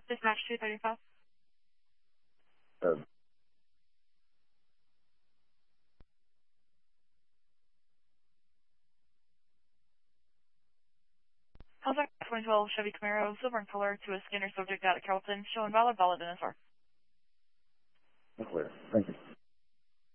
Dispatch 235. Uh, How's that 2012 Chevy Camaro, silver in color, to a Skinner subject out at Carrollton, showing valid in his car. clear. Thank you.